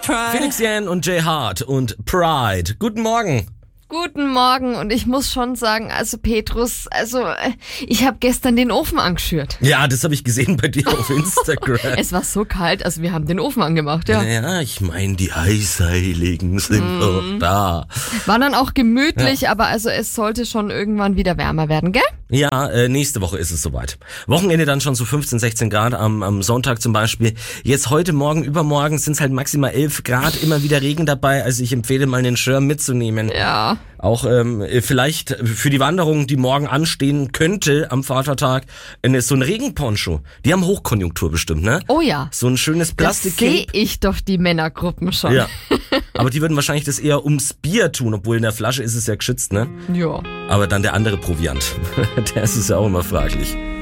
Felix Jähn und Jay Hart und Pride. Guten Morgen. Guten Morgen, und ich muss schon sagen, also Petrus, ich habe gestern den Ofen angeschürt. Ja, das habe ich gesehen bei dir auf Instagram. Es war so kalt, also wir haben den Ofen angemacht, ja. Ja, ich meine, die Eisheiligen sind doch da. War dann auch gemütlich, aber also es sollte schon irgendwann wieder wärmer werden, gell? Ja, nächste Woche ist es soweit. Wochenende dann schon so 15, 16 Grad am Sonntag zum Beispiel. Jetzt heute, morgen, übermorgen sind es halt maximal 11 Grad, immer wieder Regen dabei. Also ich empfehle mal einen Schirm mitzunehmen. Ja. Auch vielleicht für die Wanderung, die morgen anstehen könnte am Vatertag, so ein Regenponcho. Die haben Hochkonjunktur bestimmt, ne? Oh ja. So ein schönes Plastik. Da sehe ich doch die Männergruppen schon. Ja. Aber die würden wahrscheinlich das eher ums Bier tun, obwohl in der Flasche ist es ja geschützt, ne? Ja. Aber dann der andere Proviant. Der ist es ja auch immer fraglich.